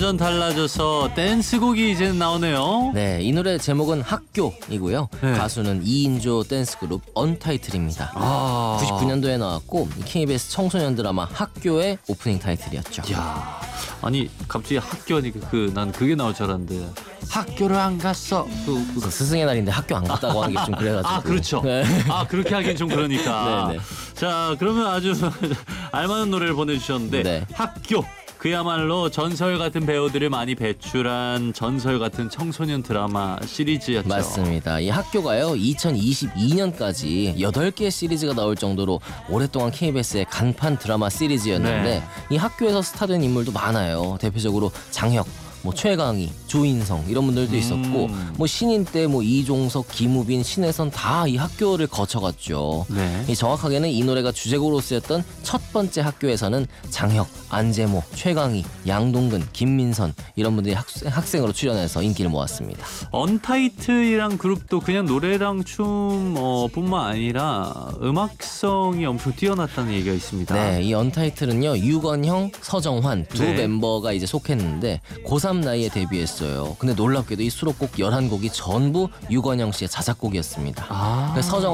완전 달라져서 댄스곡이 이제 나오네요. 네, 이 노래 제목은 학교이고요. 네. 가수는 2인조 댄스 그룹 언타이틀입니다. 아. 99년도에 나왔고 KBS 청소년 드라마 학교의 오프닝 타이틀이었죠. 야, 아니 갑자기 학교니까 난 그게 나올 줄 알았는데 학교를 안 갔어. 그 스승의 날인데 학교 안 갔다고 하는 게 좀 그래가지고. 아, 그렇죠. 네. 아, 그렇게 하긴 좀 그러니까. 네네. 자, 그러면 아주 알만한 노래를 보내주셨는데 네. 학교. 그야말로 전설 같은 배우들을 많이 배출한 전설 같은 청소년 드라마 시리즈였죠. 맞습니다. 이 학교가요 2022년까지 8개 시리즈가 나올 정도로 오랫동안 KBS의 간판 드라마 시리즈였는데 네. 이 학교에서 스타된 인물도 많아요. 대표적으로 장혁, 뭐 최강희, 조인성 이런 분들도 있었고 뭐 신인 때 뭐 이종석, 김우빈, 신혜선 다 이 학교를 거쳐갔죠. 네. 이 정확하게는 이 노래가 주제곡으로 쓰였던 첫 번째 학교에서는 장혁, 안재모, 최강희, 양동근, 김민선 이런 분들이 학생으로 출연해서 인기를 모았습니다. 언타이틀이란 그룹도 그냥 노래랑 춤 뿐만 아니라 음악성이 엄청 뛰어났다는 얘기가 있습니다. 네, 이 언타이틀은요 유건형, 서정환 두 네. 멤버가 이제 속했는데 고3 나이에 데뷔했어요. 근데 놀랍게도 이 수록곡 11곡이 전부 유건형 씨의 자작곡이었습니다. 아. 그래서 서정환